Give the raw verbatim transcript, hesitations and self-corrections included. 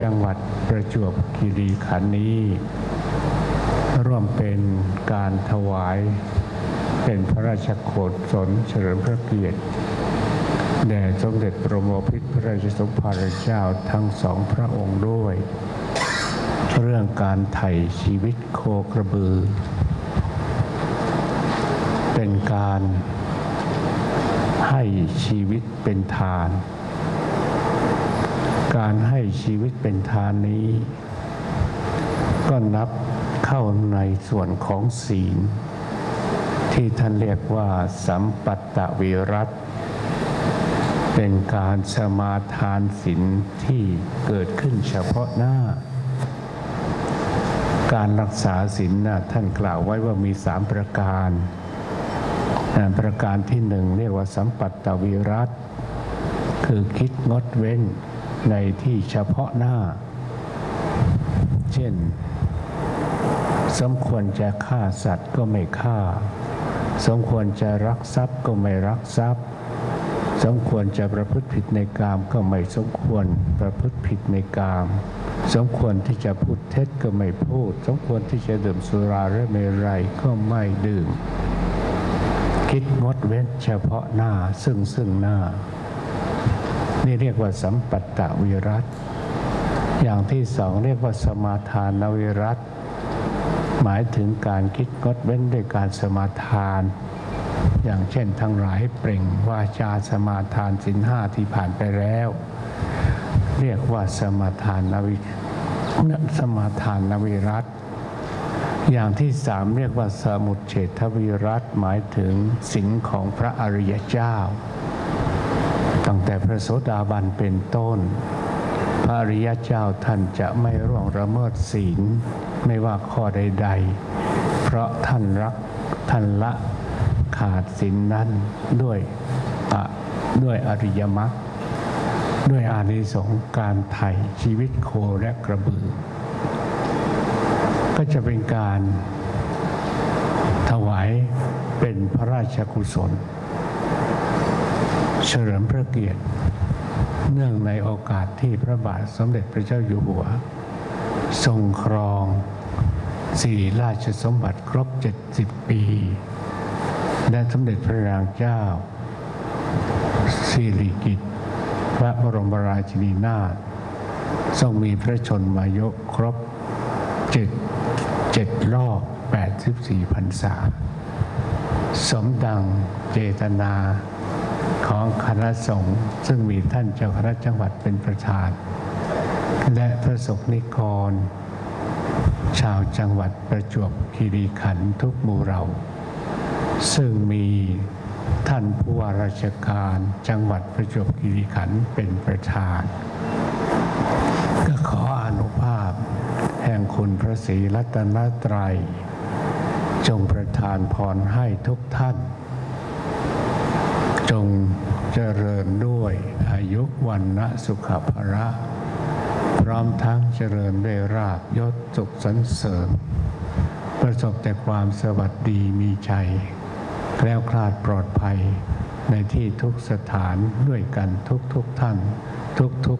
จังหวัดประจวบคีรีขันธ์นี้ร่วมเป็นการถวายเป็นพระราชโคศลเฉลิมพระเกียรติแด่สมเด็จบรมโอรสพระราชสมภารเจ้าทั้งสองพระองค์ด้วยเรื่องการไถ่ชีวิตโคกระบือเป็นการให้ชีวิตเป็นทานการให้ชีวิตเป็นทานนี้ก็นับเข้าในส่วนของศีลที่ท่านเรียกว่าสัมปัตตวิรัติเป็นการสมาทานศีลที่เกิดขึ้นเฉพาะหน้าการรักษาศีลนะท่านกล่าวไว้ว่ามีสามประการประการที่หนึ่งเรียกว่าสัมปัตตวิรัติคือคิดงดเว้นในที่เฉพาะหน้าเช่นสมควรจะฆ่าสัตว์ก็ไม่ฆ่าสมควรจะรักทรัพย์ก็ไม่รักทรัพย์สมควรจะประพฤติผิดในกามก็ไม่สมควรประพฤติผิดในกามสมควรที่จะพูดเท็จก็ไม่พูดสมควรที่จะดื่มสุราและเมรัยก็ไม่ดื่มคิดงดเว้นเฉพาะหน้าซึ่งซึ่งหน้านี่เรียกว่าสัมปัตตวิรัติอย่างที่สองเรียกว่าสมาทานวิรัติหมายถึงการคิดงดเว้นด้วยการสมาทานอย่างเช่นทั้งหลายเปล่งวาจาสมาทานศีลห้าที่ผ่านไปแล้วเรียกว่าสมาทานนวิสมาทานนวิรัติอย่างที่สามเรียกว่าสมุจเฉทวิรัติหมายถึงศีลของพระอริยเจ้าตั้งแต่พระโสดาบันเป็นต้นพระอริยเจ้าท่านจะไม่ร่วงละเมิดศีลไม่ว่าข้อใดๆเพราะท่านรักท่านละขาดศีลนั้นด้วยอะด้วยอริยมรรคด้วยอานิสงส์การไถ่ชีวิตโคและกระบือก็จะเป็นการถวายเป็นพระราชกุศลเฉลิมพระเกียรติเนื่องในโอกาสที่พระบาทสมเด็จพระเจ้าอยู่หัวทรงครองสิริราชสมบัติครบเจ็ดสิบปีและสมเด็จพระนางเจ้าสิริกิติ์พระบรมราชินีนาถทรงมีพระชนมายุครบเจ็ดเจ็ดรอบแปดสิบสี่พรรษาสมดังเจตนาของคณะสงฆ์ซึ่งมีท่านเจ้าคณะจังหวัดเป็นประธานและพระสงฆ์นิกรชาวจังหวัดประจวบคีรีขันธ์ทุกหมู่เหล่าซึ่งมีท่านผู้ว่าราชการจังหวัดประจวบคีรีขันธ์เป็นประธานก็ขออานุภาพแห่งคุณพระศรีรัตนตรัยจงประทานพรให้ทุกท่านจงเจริญด้วยอายุวันนะสุขภระพร้อมทั้งเจริญด้วยราภยศสุขสรรเสริญประสบแต่ความสวัสดีมีชัยแคล้วคลาดปลอดภัยในที่ทุกสถานด้วยกันทุกทุกท่านทุกทุก